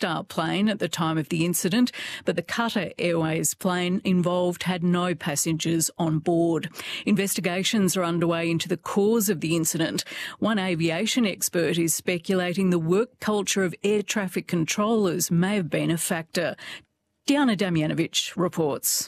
Jetstar plane at the time of the incident, but the Qatar Airways plane involved had no passengers on board. Investigations are underway into the cause of the incident. One aviation expert is speculating the work culture of air traffic controllers may have been a factor. Diana Damjanovic reports.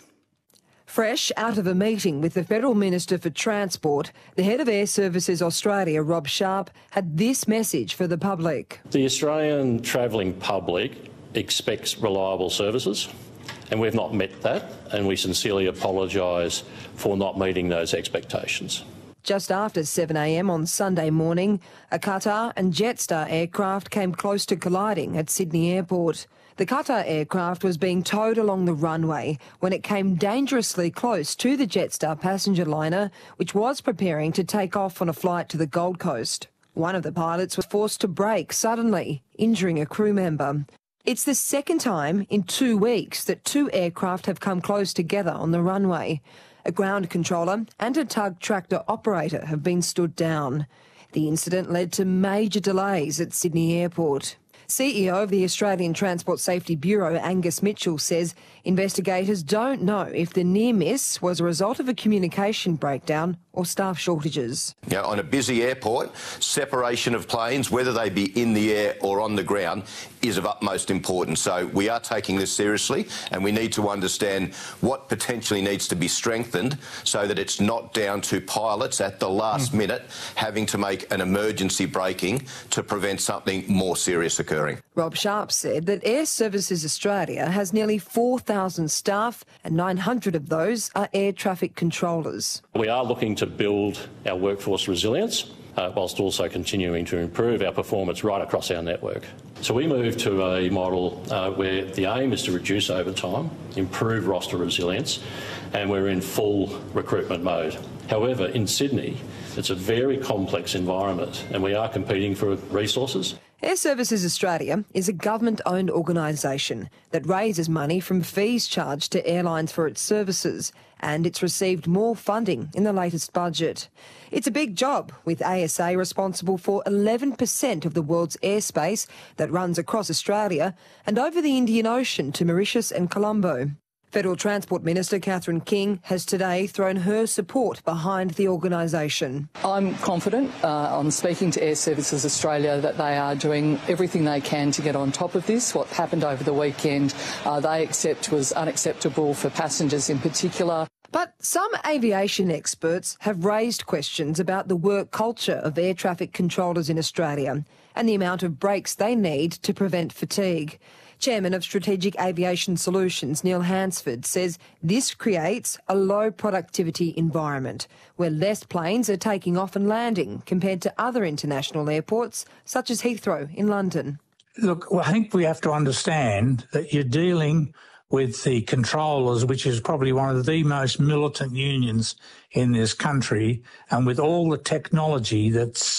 Fresh out of a meeting with the Federal Minister for Transport, the head of Air Services Australia, Rob Sharp, had this message for the public. The Australian travelling public expects reliable services, and we've not met that, and we sincerely apologise for not meeting those expectations. Just after 7 a.m. on Sunday morning, a Qatar and Jetstar aircraft came close to colliding at Sydney Airport. The Qatar aircraft was being towed along the runway when it came dangerously close to the Jetstar passenger liner, which was preparing to take off on a flight to the Gold Coast. One of the pilots was forced to brake suddenly, injuring a crew member. It's the second time in 2 weeks that two aircraft have come close together on the runway. A ground controller and a tug tractor operator have been stood down. The incident led to major delays at Sydney Airport. CEO of the Australian Transport Safety Bureau, Angus Mitchell, says investigators don't know if the near miss was a result of a communication breakdown or staff shortages. You know, on a busy airport, separation of planes, whether they be in the air or on the ground, is of utmost importance. So we are taking this seriously, and we need to understand what potentially needs to be strengthened so that it's not down to pilots at the last minute having to make an emergency braking to prevent something more serious occurring. Rob Sharp said that Air Services Australia has nearly 4,000 staff, and 900 of those are air traffic controllers. We are looking to build our workforce resilience whilst also continuing to improve our performance right across our network. So we moved to a model where the aim is to reduce overtime, improve roster resilience, and we're in full recruitment mode. However, in Sydney, it's a very complex environment and we are competing for resources. Air Services Australia is a government-owned organisation that raises money from fees charged to airlines for its services, and it's received more funding in the latest budget. It's a big job, with ASA responsible for 11% of the world's airspace that runs across Australia and over the Indian Ocean to Mauritius and Colombo. Federal Transport Minister Catherine King has today thrown her support behind the organisation. I'm confident on speaking to Air Services Australia that they are doing everything they can to get on top of this. What happened over the weekend they accept was unacceptable for passengers in particular. But some aviation experts have raised questions about the work culture of air traffic controllers in Australia and the amount of breaks they need to prevent fatigue. Chairman of Strategic Aviation Solutions, Neil Hansford, says this creates a low productivity environment where less planes are taking off and landing compared to other international airports, such as Heathrow in London. Look, I think we have to understand that you're dealing with the controllers, which is probably one of the most militant unions in this country, and with all the technology that's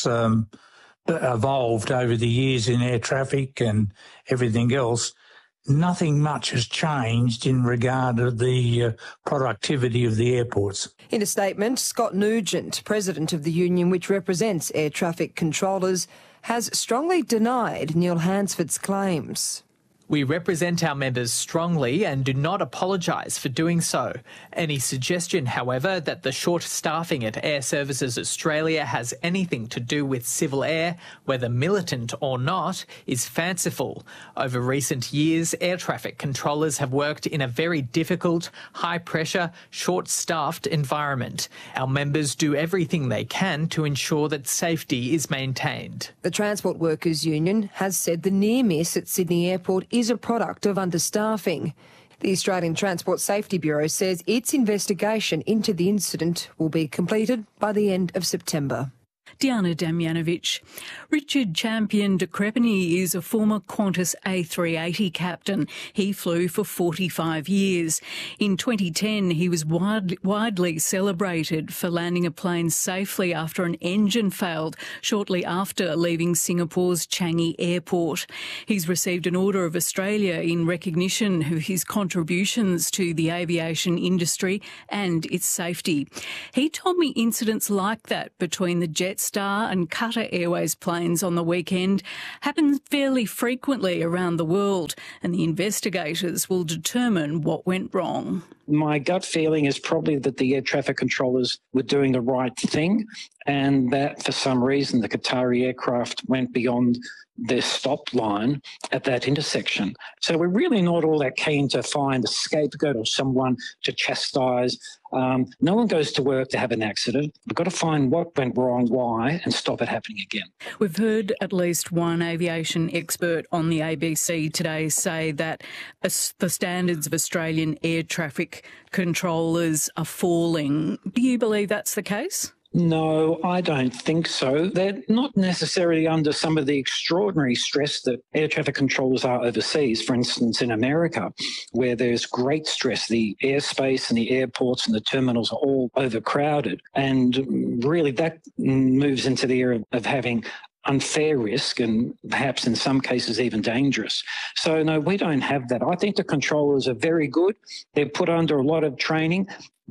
evolved over the years in air traffic and everything else, nothing much has changed in regard to the productivity of the airports. In a statement, Scott Nugent, president of the union which represents air traffic controllers, has strongly denied Neil Hansford's claims. We represent our members strongly and do not apologise for doing so. Any suggestion, however, that the short staffing at Air Services Australia has anything to do with civil air, whether militant or not, is fanciful. Over recent years, air traffic controllers have worked in a very difficult, high-pressure, short-staffed environment. Our members do everything they can to ensure that safety is maintained. The Transport Workers Union has said the near miss at Sydney Airport is a product of understaffing. The Australian Transport Safety Bureau says its investigation into the incident will be completed by the end of September. Diana Damjanovic. Richard Champion de Crespigny is a former Qantas A380 captain. He flew for 45 years. In 2010, he was widely celebrated for landing a plane safely after an engine failed shortly after leaving Singapore's Changi Airport. He's received an Order of Australia in recognition of his contributions to the aviation industry and its safety. He told me incidents like that between the jet Jetstar and Qatar Airways planes on the weekend happen fairly frequently around the world, and the investigators will determine what went wrong. My gut feeling is probably that the air traffic controllers were doing the right thing, and that for some reason the Qatari aircraft went beyond their stop line at that intersection. So we're really not all that keen to find a scapegoat or someone to chastise. No one goes to work to have an accident. We've got to find what went wrong, why, and stop it happening again. We've heard at least one aviation expert on the ABC today say that the standards of Australian air traffic controllers are falling. Do you believe that's the case? No, I don't think so. They're not necessarily under some of the extraordinary stress that air traffic controllers are overseas. For instance, in America, where there's great stress, the airspace and the airports and the terminals are all overcrowded. And really that moves into the area of having unfair risk and perhaps in some cases even dangerous. So no, we don't have that. I think the controllers are very good. They're put under a lot of training.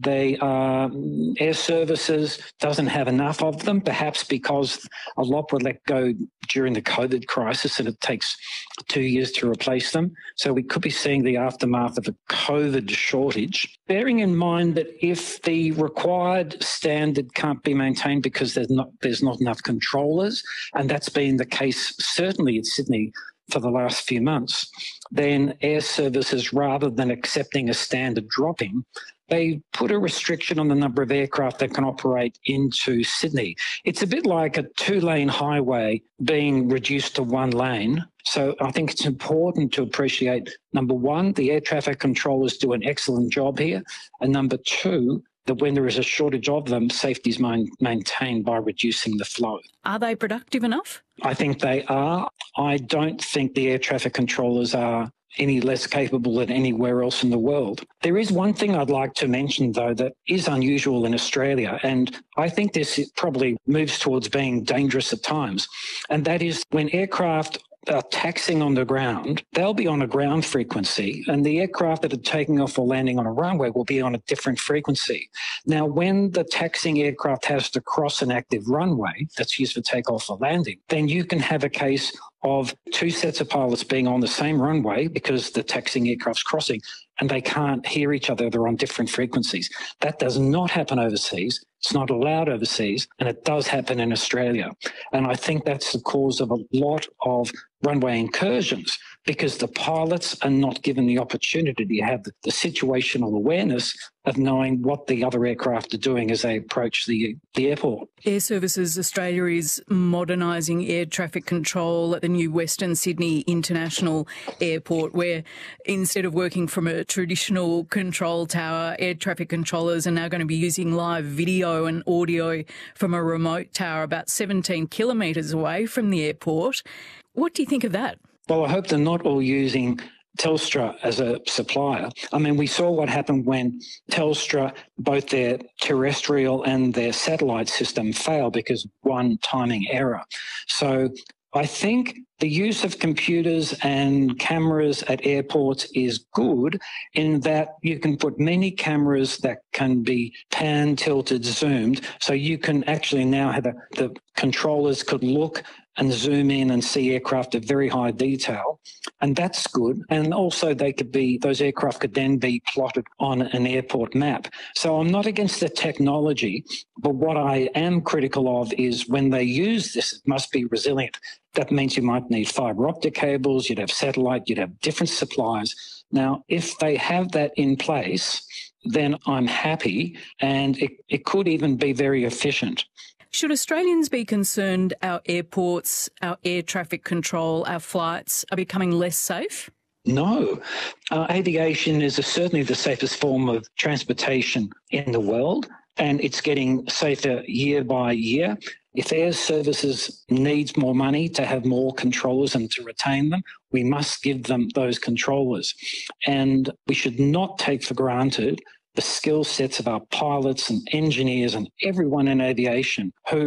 Air Services doesn't have enough of them, perhaps because a lot were let go during the COVID crisis and it takes 2 years to replace them. So we could be seeing the aftermath of a COVID shortage. Bearing in mind that if the required standard can't be maintained because there's not enough controllers, and that's been the case certainly in Sydney for the last few months, then Air Services, rather than accepting a standard dropping, they put a restriction on the number of aircraft that can operate into Sydney. It's a bit like a 2-lane highway being reduced to 1 lane. So I think it's important to appreciate, number one, the air traffic controllers do an excellent job here. And number two, that when there is a shortage of them, safety is maintained by reducing the flow. Are they productive enough? I think they are. I don't think the air traffic controllers are any less capable than anywhere else in the world. There is one thing I'd like to mention, though, that is unusual in Australia, and I think this probably moves towards being dangerous at times, and that is when aircraft are taxiing on the ground, they'll be on a ground frequency, and the aircraft that are taking off or landing on a runway will be on a different frequency. Now, when the taxiing aircraft has to cross an active runway that's used for takeoff or landing, then you can have a case of 2 sets of pilots being on the same runway because the taxiing aircraft's crossing and they can't hear each other. They're on different frequencies. That does not happen overseas. It's not allowed overseas, and it does happen in Australia. And I think that's the cause of a lot of runway incursions, because the pilots are not given the opportunity to have the situational awareness of knowing what the other aircraft are doing as they approach the airport. Air Services Australia is modernising air traffic control at the new Western Sydney International Airport, where instead of working from a traditional control tower, air traffic controllers are now going to be using live video and audio from a remote tower about 17 kilometres away from the airport. What do you think of that? Well, I hope they're not all using Telstra as a supplier. I mean, we saw what happened when Telstra, both their terrestrial and their satellite system failed because of one timing error. So I think the use of computers and cameras at airports is good in that you can put many cameras that can be pan, tilted, zoomed. So you can actually now have the controllers could look and zoom in and see aircraft at very high detail. And that's good. And also those aircraft could then be plotted on an airport map. So I'm not against the technology, but what I am critical of is when they use this, it must be resilient. That means you might need fibre optic cables, you'd have satellite, you'd have different suppliers. Now, if they have that in place, then I'm happy, and it could even be very efficient. Should Australians be concerned our airports, our air traffic control, our flights are becoming less safe? No. Aviation is certainly the safest form of transportation in the world, and it's getting safer year by year. If Air Services needs more money to have more controllers and to retain them, we must give them those controllers. And we should not take for granted the skill sets of our pilots and engineers and everyone in aviation who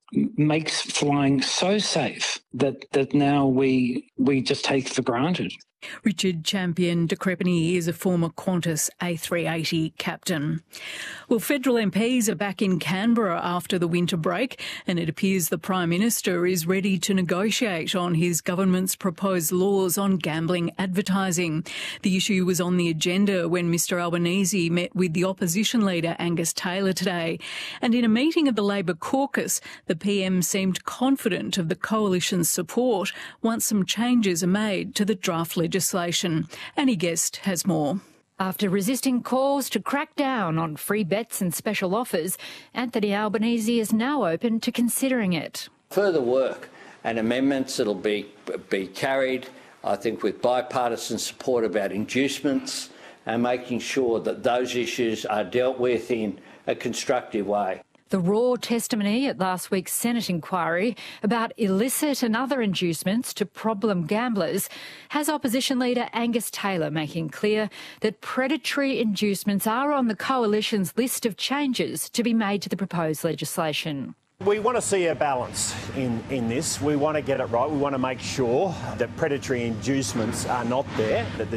makes flying so safe that now we just take for granted. Richard Champion de Crespigny is a former Qantas A380 captain. Well, federal MPs are back in Canberra after the winter break, and it appears the Prime Minister is ready to negotiate on his government's proposed laws on gambling advertising. The issue was on the agenda when Mr Albanese met with the opposition leader Angus Taylor today. And in a meeting of the Labor caucus, the PM seemed confident of the coalition's support once some changes are made to the draft legislation. Annie Guest has more. After resisting calls to crack down on free bets and special offers, Anthony Albanese is now open to considering it. Further work and amendments that'll be carried, I think, with bipartisan support about inducements and making sure that those issues are dealt with in a constructive way. The raw testimony at last week's Senate inquiry about illicit and other inducements to problem gamblers has opposition leader Angus Taylor making clear that predatory inducements are on the coalition's list of changes to be made to the proposed legislation. We want to see a balance in this. We want to get it right. We want to make sure that predatory inducements are not there, that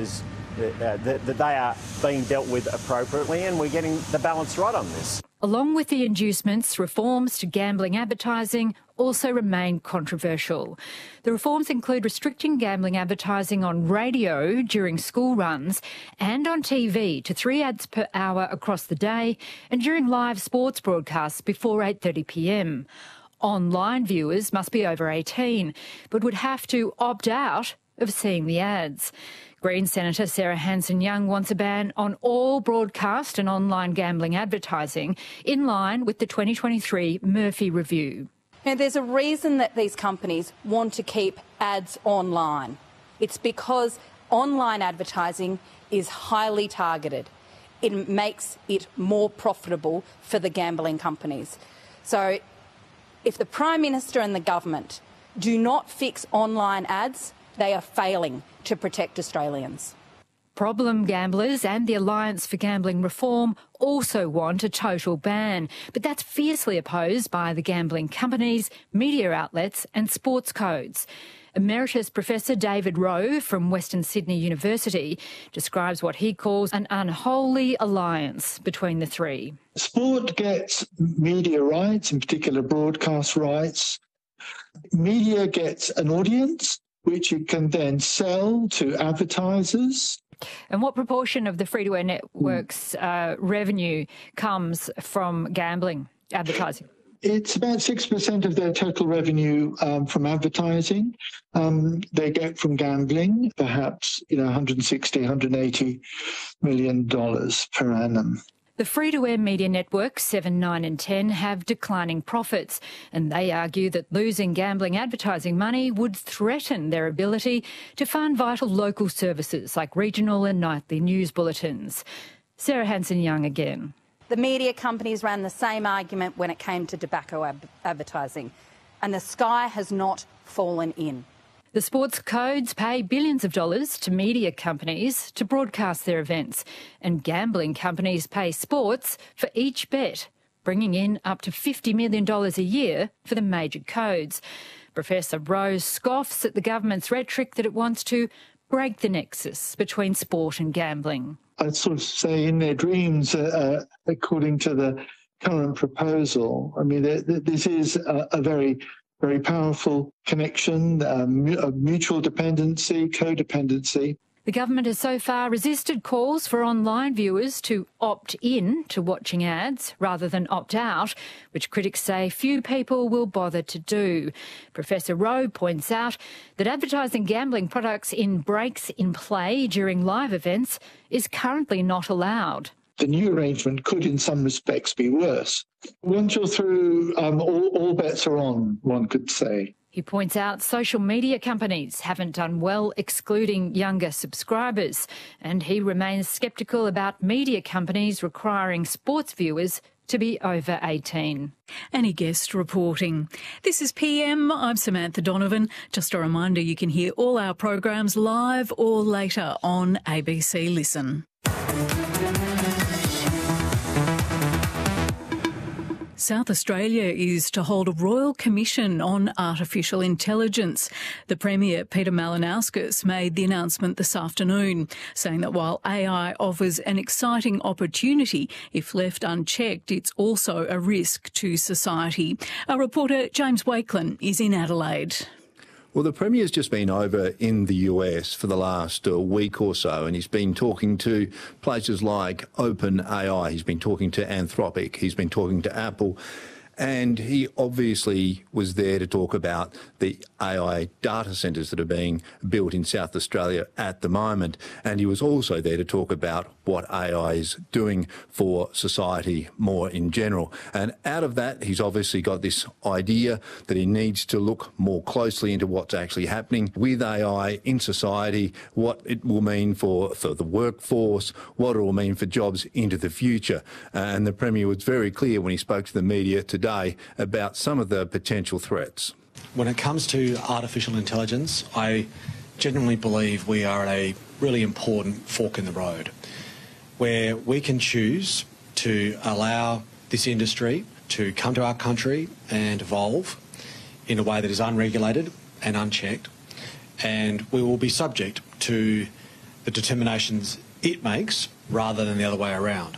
they are being dealt with appropriately, and we're getting the balance right on this. Along with the inducements, reforms to gambling advertising also remain controversial. The reforms include restricting gambling advertising on radio during school runs and on TV to 3 ads per hour across the day and during live sports broadcasts before 8:30 p.m. Online viewers must be over 18, but would have to opt out of seeing the ads. Green Senator Sarah Hanson-Young wants a ban on all broadcast and online gambling advertising, in line with the 2023 Murphy Review. Now, there's a reason that these companies want to keep ads online. It's because online advertising is highly targeted. It makes it more profitable for the gambling companies. So if the Prime Minister and the government do not fix online ads, they are failing to protect Australians. Problem gamblers and the Alliance for Gambling Reform also want a total ban, but that's fiercely opposed by the gambling companies, media outlets and sports codes. Emeritus Professor David Rowe from Western Sydney University describes what he calls an unholy alliance between the three. Sport gets media rights, in particular broadcast rights. Media gets an audience, which it can then sell to advertisers. And what proportion of the free-to-air network's revenue comes from gambling advertising? It's about 6% of their total revenue from advertising. They get from gambling, perhaps, $160, $180 million per annum. The free-to-air media networks 7, 9 and 10 have declining profits, and they argue that losing gambling advertising money would threaten their ability to fund vital local services like regional and nightly news bulletins. Sarah Hanson-Young again. The media companies ran the same argument when it came to tobacco advertising, and the sky has not fallen in. The sports codes pay billions of dollars to media companies to broadcast their events, and gambling companies pay sports for each bet, bringing in up to $50 million a year for the major codes. Professor Rose scoffs at the government's rhetoric that it wants to break the nexus between sport and gambling. I'd sort of say in their dreams, according to the current proposal, I mean, this is a very powerful connection, mutual dependency, codependency. The government has so far resisted calls for online viewers to opt in to watching ads rather than opt out, which critics say few people will bother to do. Professor Rowe points out that advertising gambling products in breaks in play during live events is currently not allowed. The new arrangement could, in some respects, be worse. Once you're through, all bets are on, one could say. He points out social media companies haven't done well excluding younger subscribers, and he remains sceptical about media companies requiring sports viewers to be over 18. Annie Guest reporting. This is PM. I'm Samantha Donovan. Just a reminder, you can hear all our programs live or later on ABC Listen. South Australia is to hold a royal commission on artificial intelligence. The Premier, Peter Malinauskas, made the announcement this afternoon, saying that while AI offers an exciting opportunity, if left unchecked, it's also a risk to society. Our reporter James Wakelin is in Adelaide. Well, the Premier's just been over in the US for the last week or so, and he's been talking to places like OpenAI, he's been talking to Anthropic, he's been talking to Apple, and he obviously was there to talk about the AI data centres that are being built in South Australia at the moment. And he was also there to talk about what AI is doing for society more in general. And out of that, he's obviously got this idea that he needs to look more closely into what's actually happening with AI in society, what it will mean for the workforce, what it will mean for jobs into the future. And the Premier was very clear when he spoke to the media today about some of the potential threats. When it comes to artificial intelligence, I genuinely believe we are at a really important fork in the road where we can choose to allow this industry to come to our country and evolve in a way that is unregulated and unchecked, and we will be subject to the determinations it makes rather than the other way around.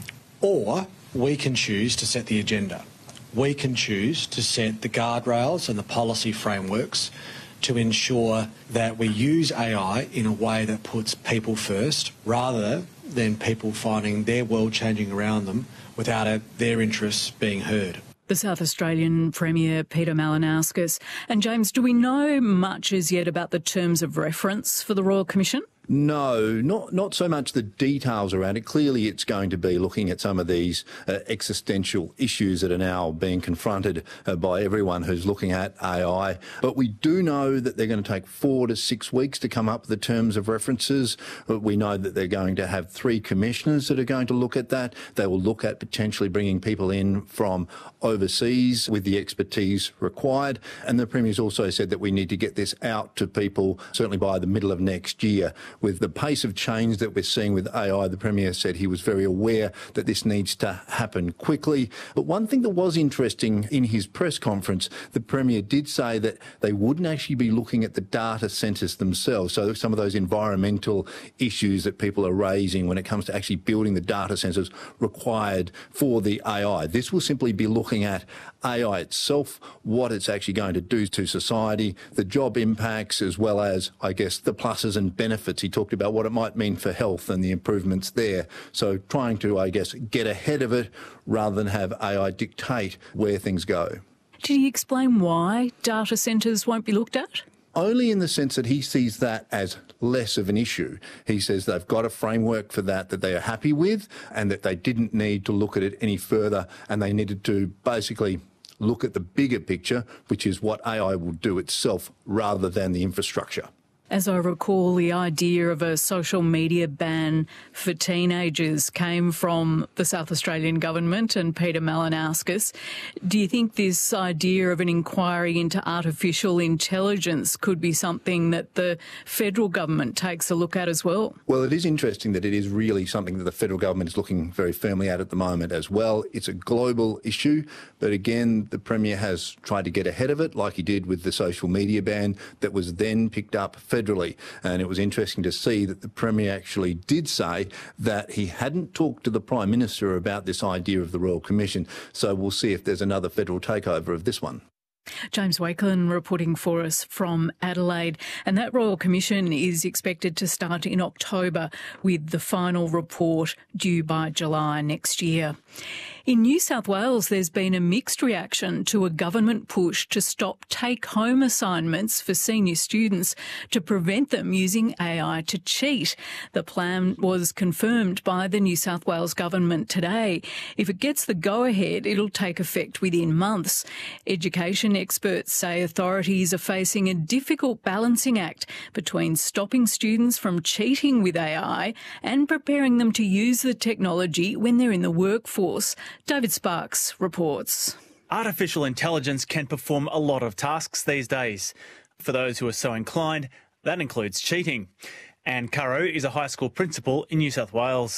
Or we can choose to set the agenda. We can choose to set the guardrails and the policy frameworks to ensure that we use AI in a way that puts people first rather than people finding their world changing around them without their interests being heard. The South Australian Premier, Peter Malinauskas. And James, do we know much as yet about the terms of reference for the Royal Commission? No, not so much the details around it. Clearly, it's going to be looking at some of these existential issues that are now being confronted by everyone who's looking at AI. But we do know that they're going to take 4 to 6 weeks to come up with the terms of references. We know that they're going to have 3 commissioners that are going to look at that. They will look at potentially bringing people in from overseas with the expertise required. And the Premier's also said that we need to get this out to people certainly by the middle of next year. With the pace of change that we're seeing with AI, the Premier said he was very aware that this needs to happen quickly. But one thing that was interesting in his press conference, the Premier did say that they wouldn't actually be looking at the data centres themselves. So some of those environmental issues that people are raising when it comes to actually building the data centres required for the AI. This will simply be looking at AI itself, what it's actually going to do to society, the job impacts, as well as, I guess, the pluses and benefits. He talked about what it might mean for health and the improvements there. So trying to, I guess, get ahead of it rather than have AI dictate where things go. Did he explain why data centres won't be looked at? Only in the sense that he sees that as less of an issue. He says they've got a framework for that they are happy with, and that they didn't need to look at it any further, and they needed to basically look at the bigger picture, which is what AI will do itself rather than the infrastructure. As I recall, the idea of a social media ban for teenagers came from the South Australian government and Peter Malinauskas. Do you think this idea of an inquiry into artificial intelligence could be something that the federal government takes a look at as well? Well, it is interesting that it is really something that the federal government is looking very firmly at the moment as well. It's a global issue, but again, the Premier has tried to get ahead of it, like he did with the social media ban that was then picked up federally. And it was interesting to see that the Premier actually did say that he hadn't talked to the Prime Minister about this idea of the Royal Commission. So we'll see if there's another federal takeover of this one. James Wakelin reporting for us from Adelaide. And that Royal Commission is expected to start in October, with the final report due by July next year. In New South Wales, there's been a mixed reaction to a government push to stop take-home assignments for senior students to prevent them using AI to cheat. The plan was confirmed by the New South Wales government today. If it gets the go-ahead, it'll take effect within months. Education experts say authorities are facing a difficult balancing act between stopping students from cheating with AI and preparing them to use the technology when they're in the workforce. David Sparks reports. Artificial intelligence can perform a lot of tasks these days. For those who are so inclined, that includes cheating. Anne Currow is a high school principal in New South Wales.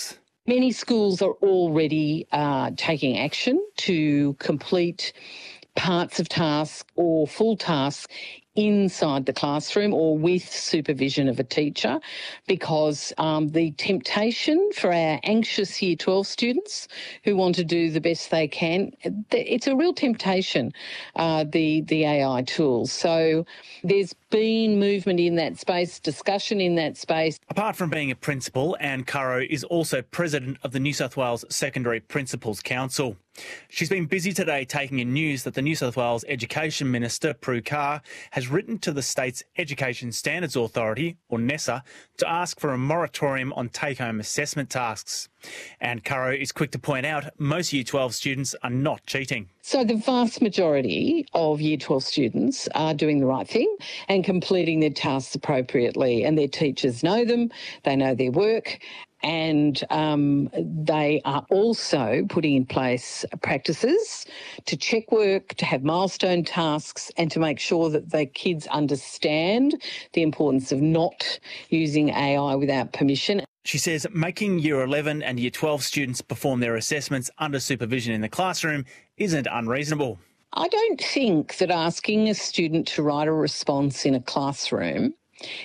Many schools are already taking action to complete parts of tasks or full tasks inside the classroom or with supervision of a teacher, because the temptation for our anxious Year 12 students who want to do the best they can, it's a real temptation, the AI tools. So there's been movement in that space, discussion in that space. Apart from being a principal, Anne Currow is also president of the New South Wales Secondary Principals Council. She's been busy today taking in news that the New South Wales Education Minister, Prue Car, has written to the state's Education Standards Authority, or NESA, to ask for a moratorium on take-home assessment tasks. Anne Currow is quick to point out most Year 12 students are not cheating. So the vast majority of Year 12 students are doing the right thing and completing their tasks appropriately, and their teachers know them, they know their work, and they are also putting in place practices to check work, to have milestone tasks, and to make sure that the kids understand the importance of not using AI without permission. She says making Year 11 and Year 12 students perform their assessments under supervision in the classroom isn't unreasonable. I don't think that asking a student to write a response in a classroom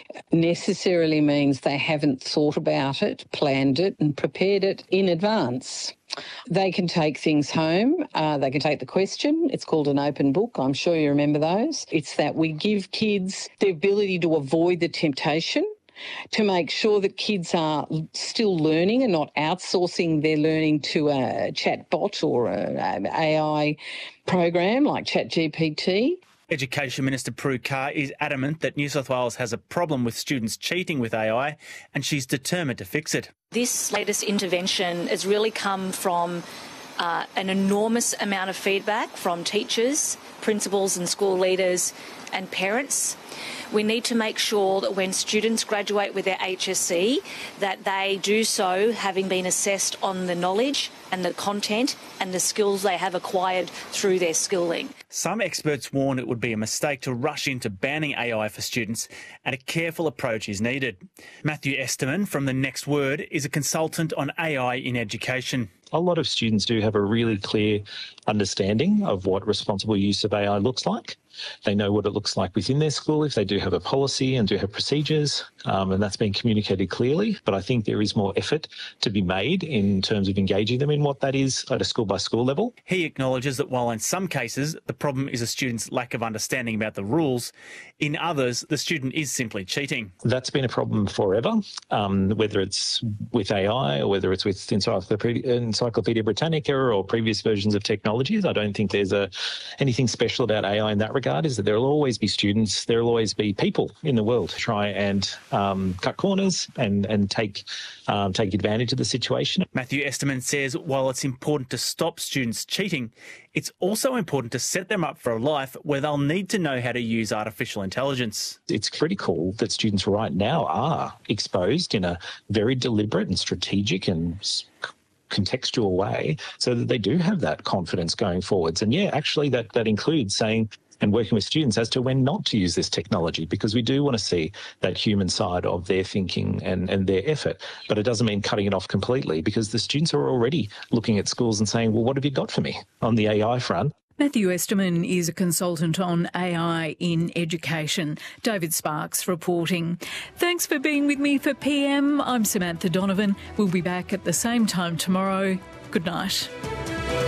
necessarily means they haven't thought about it, planned it and prepared it in advance. They can take things home. They can take the question. It's called an open book. I'm sure you remember those. It's that we give kids the ability to avoid the temptation, to make sure that kids are still learning and not outsourcing their learning to a chatbot or an AI program like ChatGPT. Education Minister Prue Car is adamant that New South Wales has a problem with students cheating with AI, and she's determined to fix it. This latest intervention has really come from an enormous amount of feedback from teachers, principals and school leaders and parents. We need to make sure that when students graduate with their HSC, that they do so having been assessed on the knowledge and the content and the skills they have acquired through their schooling. Some experts warn it would be a mistake to rush into banning AI for students, and a careful approach is needed. Matthew Esterman from The Next Word is a consultant on AI in education. A lot of students do have a really clear understanding of what responsible use of AI looks like. They know what it looks like within their school if they do have a policy and do have procedures, and that's been communicated clearly. But I think there is more effort to be made in terms of engaging them in what that is at a school-by-school level. He acknowledges that while in some cases the problem is a student's lack of understanding about the rules, in others the student is simply cheating. That's been a problem forever, whether it's with AI or whether it's with Encyclopedia Britannica or previous versions of technologies. I don't think there's anything special about AI in that regard. Is that there will always be students, there will always be people in the world to try and cut corners and take advantage of the situation. Matthew Esterman says while it's important to stop students cheating, it's also important to set them up for a life where they'll need to know how to use artificial intelligence. It's critical that students right now are exposed in a very deliberate and strategic and contextual way so that they do have that confidence going forwards. And yeah, actually that includes saying and working with students as to when not to use this technology, because we do want to see that human side of their thinking and their effort. But it doesn't mean cutting it off completely, because the students are already looking at schools and saying, well, what have you got for me on the AI front? Matthew Esterman is a consultant on AI in education. David Sparks reporting. Thanks for being with me for PM. I'm Samantha Donovan. We'll be back at the same time tomorrow. Good night.